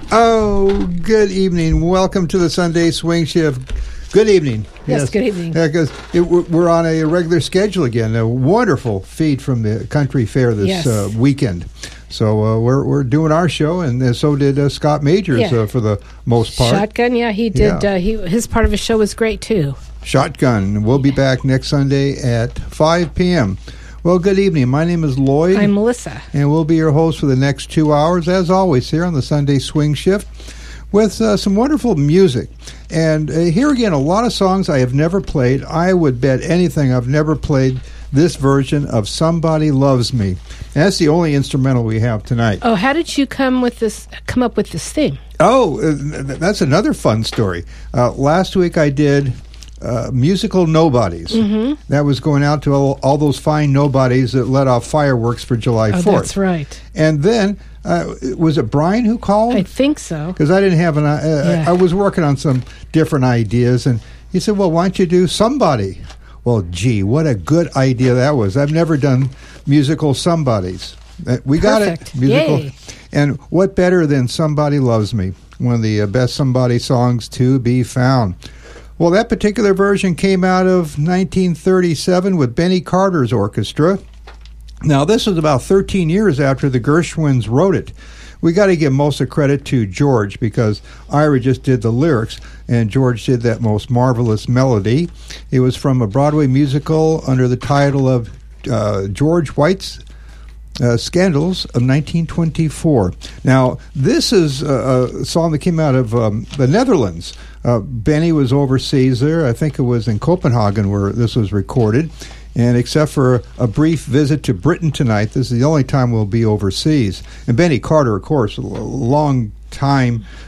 Oh, good evening. Welcome to the Sunday Swing Shift. Good evening. Yes, good evening. Because we're on a regular schedule again. A wonderful feed from the country fair this weekend. So we're doing our show, and so did Scott Majors for the most part. Shotgun, he did. His part of his show was great too. Shotgun. We'll be back next Sunday at 5 p.m. Well, good evening. My name is Lloyd. I'm Melissa. And we'll be your host for the next 2 hours, as always, here on the Sunday Swing Shift, with some wonderful music. And here again, a lot of songs I have never played. I would bet anything I've never played this version of Somebody Loves Me. And that's the only instrumental we have tonight. Oh, how did you come up with this theme? Oh, that's another fun story. Last week I did musical nobodies. Mm-hmm. That was going out to all those fine nobodies that let off fireworks for July 4th. That's right. And then, was it Brian who called? I think so. Because I didn't have I was working on some different ideas, and he said, well, why don't you do Somebody? Well, gee, what a good idea that was. I've never done musical somebodies. We got Perfect. it. Musical. Yay. And what better than Somebody Loves Me? One of the best Somebody songs to be found. Well, that particular version came out of 1937 with Benny Carter's orchestra. Now, this was about 13 years after the Gershwins wrote it. We got to give most of the credit to George, because Ira just did the lyrics, and George did that most marvelous melody. It was from a Broadway musical under the title of George White's Scandals of 1924. Now, this is a song that came out of the Netherlands. Benny was overseas there. I think it was in Copenhagen where this was recorded. And except for a brief visit to Britain tonight, this is the only time we'll be overseas. And Benny Carter, of course, a long time